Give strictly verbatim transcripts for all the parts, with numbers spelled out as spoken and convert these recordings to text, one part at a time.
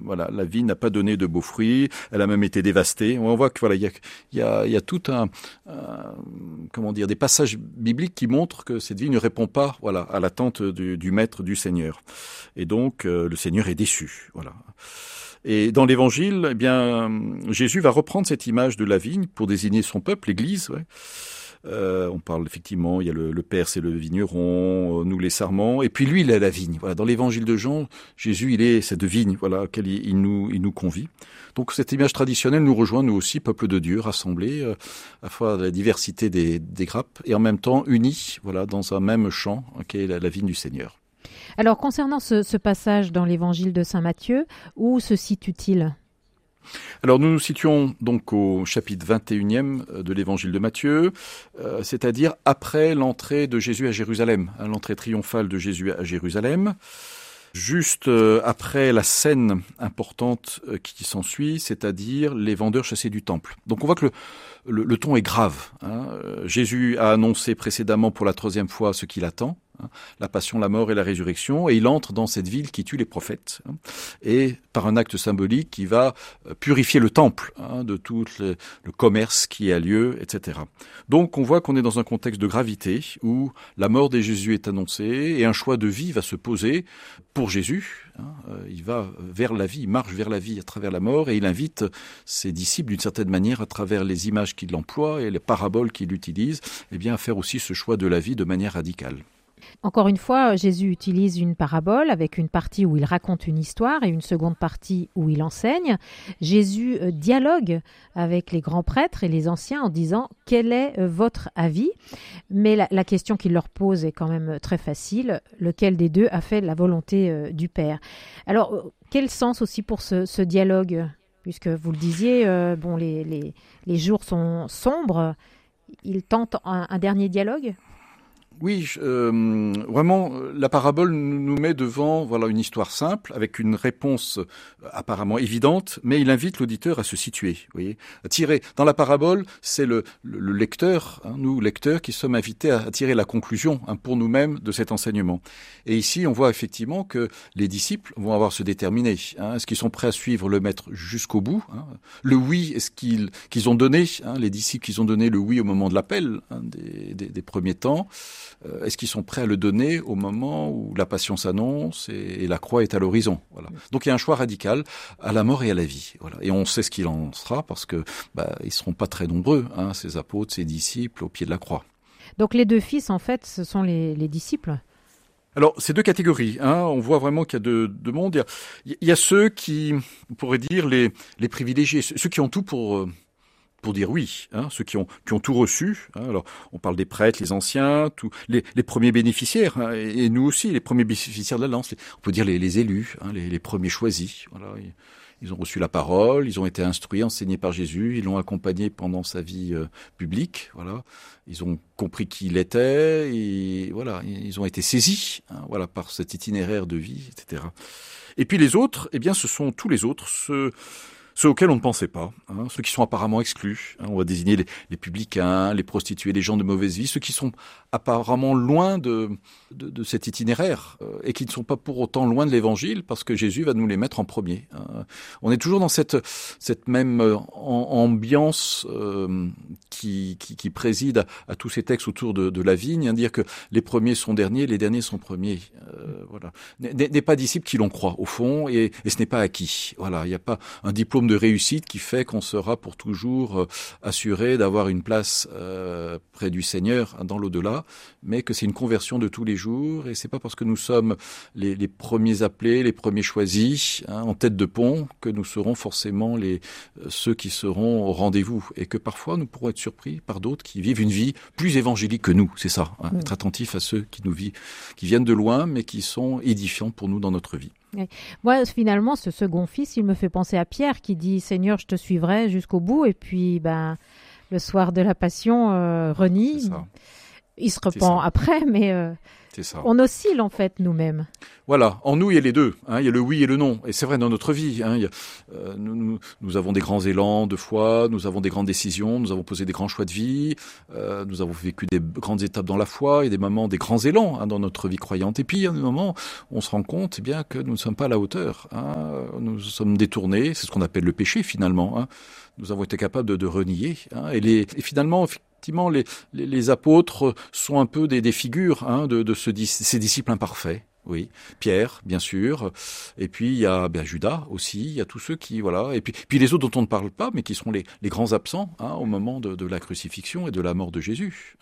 voilà, la vigne n'a pas donné de beaux fruits, elle a même été dévastée. On voit que voilà, il y a, il y a, il y a tout un, un, comment dire, des passages bibliques qui montrent que cette vigne ne répond pas, voilà, à l'attente du, du maître, du Seigneur. Et donc, euh, le Seigneur est déçu, voilà. Et dans l'Évangile, eh bien, Jésus va reprendre cette image de la vigne pour désigner son peuple, l'Église. Ouais. Euh, on parle effectivement, il y a le, le Père, c'est le vigneron, euh, nous les sarments, et puis lui, il est la vigne. Voilà, dans l'Évangile de Jean, Jésus, il est cette vigne, voilà, à laquelle il, il nous, il nous convie. Donc cette image traditionnelle nous rejoint, nous aussi, peuple de Dieu, rassemblés, euh, à la fois la diversité des, des grappes, et en même temps unis, voilà, dans un même champ, hein, qui est la, la vigne du Seigneur. Alors, concernant ce, ce passage dans l'Évangile de saint Matthieu, où se situe-t-il ? Alors, nous nous situons donc au chapitre vingt et unième de l'Évangile de Matthieu, euh, c'est-à-dire après l'entrée de Jésus à Jérusalem, hein, l'entrée triomphale de Jésus à Jérusalem. Juste euh, après la scène importante euh, qui s'ensuit, c'est-à-dire les vendeurs chassés du temple. Donc on voit que le, le, le ton est grave. Hein. Euh, Jésus a annoncé précédemment pour la troisième fois ce qu'il attend, hein, la passion, la mort et la résurrection, et il entre dans cette ville qui tue les prophètes, hein, et par un acte symbolique, il va purifier le temple hein, de tout le, le commerce qui a lieu, et cetera. Donc on voit qu'on est dans un contexte de gravité où la mort de Jésus est annoncée et un choix de vie va se poser pour Jésus. Hein, il va vers la vie, il marche vers la vie à travers la mort et il invite ses disciples d'une certaine manière à travers les images qu'il emploie et les paraboles qu'il utilise, eh bien à faire aussi ce choix de la vie de manière radicale. Encore une fois, Jésus utilise une parabole avec une partie où il raconte une histoire et une seconde partie où il enseigne. Jésus dialogue avec les grands prêtres et les anciens en disant « Quel est votre avis ?» Mais la, la question qu'il leur pose est quand même très facile. Lequel des deux a fait la volonté du Père ? Alors, quel sens aussi pour ce, ce dialogue ? Puisque vous le disiez, euh, bon, les, les, les jours sont sombres. Il tente un, un dernier dialogue ? Oui, euh, vraiment, la parabole nous met devant voilà une histoire simple avec une réponse apparemment évidente, mais il invite l'auditeur à se situer. Vous voyez, à tirer. Dans la parabole, c'est le, le, le lecteur, hein, nous lecteurs, qui sommes invités à, à tirer la conclusion hein, pour nous-mêmes de cet enseignement. Et ici, on voit effectivement que les disciples vont avoir à se déterminer. Hein, est-ce qu'ils sont prêts à suivre le maître jusqu'au bout hein, le oui, est-ce qu'ils qu'ils ont donné hein, les disciples, qu'ils ont donné le oui au moment de l'appel hein, des, des, des premiers temps. Est-ce qu'ils sont prêts à le donner au moment où la passion s'annonce et, et la croix est à l'horizon voilà. Donc il y a un choix radical à la mort et à la vie. Voilà. Et on sait ce qu'il en sera parce que bah, ils seront pas très nombreux, hein, ces apôtres, ces disciples au pied de la croix. Donc les deux fils, en fait, ce sont les, les disciples. Alors, c'est deux catégories. Hein. On voit vraiment qu'il y a deux, deux mondes. Il y a, il y a ceux qui, on pourrait dire, les, les privilégiés, ceux qui ont tout pour... Euh, pour dire oui, hein, ceux qui ont qui ont tout reçu. Hein, alors, on parle des prêtres, les anciens, tous les, les premiers bénéficiaires, hein, et, et nous aussi, les premiers bénéficiaires de l'Alliance. Les, on peut dire les, les élus, hein, les, les premiers choisis. Voilà, ils, ils ont reçu la parole, ils ont été instruits, enseignés par Jésus, ils l'ont accompagné pendant sa vie euh, publique. Voilà, ils ont compris qui il était, et voilà, ils ont été saisis, hein, voilà, par cet itinéraire de vie, et cetera. Et puis les autres, eh bien, ce sont tous les autres, ceux Ceux auxquels on ne pensait pas, hein, ceux qui sont apparemment exclus. Hein, on va désigner les, les publicains, les prostituées, les gens de mauvaise vie, ceux qui sont apparemment loin de, de, de cet itinéraire euh, et qui ne sont pas pour autant loin de l'Évangile parce que Jésus va nous les mettre en premier. Hein. On est toujours dans cette, cette même euh, ambiance euh, qui, qui, qui préside à, à tous ces textes autour de, de la vigne, hein, dire que les premiers sont derniers, les derniers sont premiers. Euh, voilà. N'est pas disciples qui l'on croit au fond et, et ce n'est pas acquis. Voilà, il n'y a pas un diplôme de réussite qui fait qu'on sera pour toujours euh, assuré d'avoir une place euh, près du Seigneur dans l'au-delà, mais que c'est une conversion de tous les jours et c'est pas parce que nous sommes les, les premiers appelés, les premiers choisis hein, en tête de pont que nous serons forcément les euh, ceux qui seront au rendez-vous et que parfois nous pourrons être surpris par d'autres qui vivent une vie plus évangélique que nous, c'est ça, hein, mmh. être attentif à ceux qui nous vivent, qui viennent de loin mais qui sont édifiants pour nous dans notre vie. Oui. Moi, finalement, ce second fils, il me fait penser à Pierre qui dit « Seigneur, je te suivrai jusqu'au bout » et puis ben, le soir de la Passion, euh, renie. Il se repent après, mais euh, c'est ça. On oscille en fait nous-mêmes. Voilà, en nous il y a les deux, hein, il y a le oui et le non, et c'est vrai dans notre vie. Hein, il y a, euh, nous, nous, nous avons des grands élans de foi, nous avons des grandes décisions, nous avons posé des grands choix de vie, euh, nous avons vécu des grandes étapes dans la foi, il y a des moments, des grands élans hein, dans notre vie croyante, et puis il y a des moments où on se rend compte eh bien que nous ne sommes pas à la hauteur, hein, nous sommes détournés, c'est ce qu'on appelle le péché finalement. Hein, nous avons été capables de, de renier, hein, et, les, et finalement. Effectivement, les, les, les apôtres sont un peu des, des figures hein, de, de ce, ces disciples imparfaits. Oui, Pierre, bien sûr, et puis il y a ben, Judas aussi, il y a tous ceux qui, voilà, et puis, puis les autres dont on ne parle pas, mais qui seront les, les grands absents hein, au moment de, de la crucifixion et de la mort de Jésus.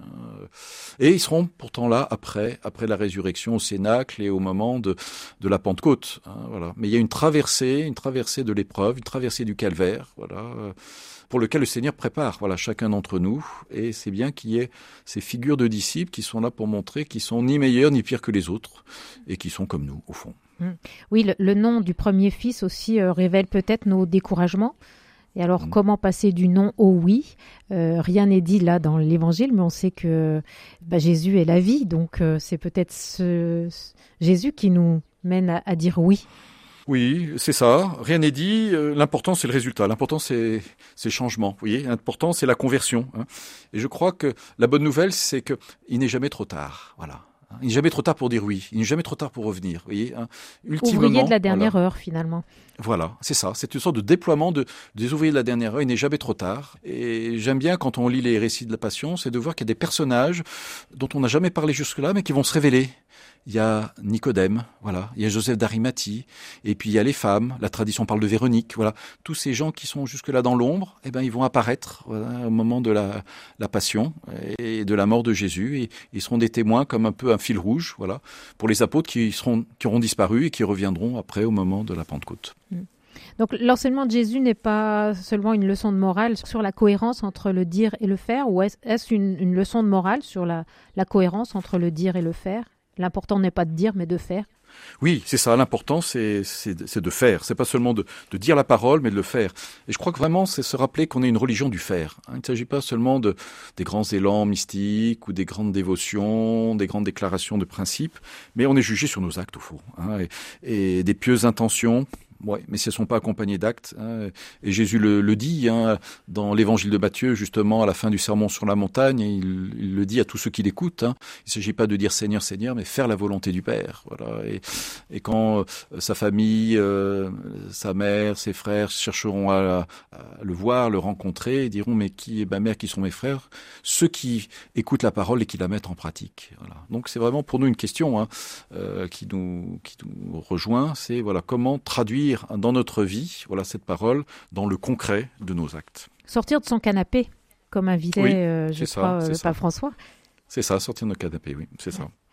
Et ils seront pourtant là après, après la résurrection au Cénacle et au moment de, de la Pentecôte. Hein, voilà. Mais il y a une traversée, une traversée de l'épreuve, une traversée du calvaire, voilà, pour lequel le Seigneur prépare, voilà, chacun d'entre nous. Et c'est bien qu'il y ait ces figures de disciples qui sont là pour montrer qu'ils sont ni meilleurs ni pires que les autres. Et qui sont comme nous, au fond. Oui, le, le nom du premier fils aussi euh, révèle peut-être nos découragements. Et alors, mmh. comment passer du non au oui euh, Rien n'est dit là dans l'Évangile, mais on sait que bah, Jésus est la vie. Donc, euh, c'est peut-être ce, ce Jésus qui nous mène à, à dire oui. Oui, c'est ça. Rien n'est dit. L'important, c'est le résultat. L'important, c'est, c'est le changement. Vous voyez, l'important, c'est la conversion. Hein. Et je crois que la bonne nouvelle, c'est qu'il n'est jamais trop tard. Voilà. Il n'est jamais trop tard pour dire oui. Il n'est jamais trop tard pour revenir. Vous voyez, hein. Ultimement, ouvrier de la dernière voilà. heure, finalement. Voilà, c'est ça. C'est une sorte de déploiement de, des ouvriers de la dernière heure. Il n'est jamais trop tard. Et j'aime bien, quand on lit les récits de la Passion, c'est de voir qu'il y a des personnages dont on n'a jamais parlé jusque-là, mais qui vont se révéler. Il y a Nicodème, voilà. Il y a Joseph d'Arimathie. Et puis il y a les femmes. La tradition parle de Véronique, voilà. Tous ces gens qui sont jusque-là dans l'ombre, eh ben, ils vont apparaître, voilà, au moment de la, la Passion et de la mort de Jésus. Et ils seront des témoins comme un peu un fil rouge, voilà, pour les apôtres qui seront, qui auront disparu et qui reviendront après au moment de la Pentecôte. Donc l'enseignement de Jésus n'est pas seulement une leçon de morale sur la cohérence entre le dire et le faire, ou est-ce, est-ce une, une leçon de morale sur la, la cohérence entre le dire et le faire ? L'important n'est pas de dire, mais de faire. Oui, c'est ça. L'important, c'est, c'est, c'est de faire. C'est pas seulement de, de dire la parole, mais de le faire. Et je crois que vraiment, c'est se rappeler qu'on est une religion du faire. Hein, il ne s'agit pas seulement de des grands élans mystiques ou des grandes dévotions, des grandes déclarations de principes, mais on est jugé sur nos actes au fond, hein, et, et des pieuses intentions. Oui, mais si elles ne sont pas accompagnées d'actes, hein, et Jésus le, le dit hein, dans l'évangile de Matthieu, justement, à la fin du sermon sur la montagne, il, il le dit à tous ceux qui l'écoutent, hein, il ne s'agit pas de dire Seigneur, Seigneur, mais faire la volonté du Père. Voilà. Et, et quand euh, sa famille, euh, sa mère, ses frères chercheront à, à le voir, le rencontrer, ils diront, mais qui est ma mère, qui sont mes frères? Ceux qui écoutent la parole et qui la mettent en pratique. Voilà. Donc c'est vraiment pour nous une question hein, euh, qui, nous, qui nous rejoint, c'est voilà, comment traduire dans notre vie, voilà cette parole, dans le concret de nos actes. Sortir de son canapé, comme invitait, oui, euh, je crois, euh, le pape François. C'est ça, sortir de notre canapé, oui, c'est ça.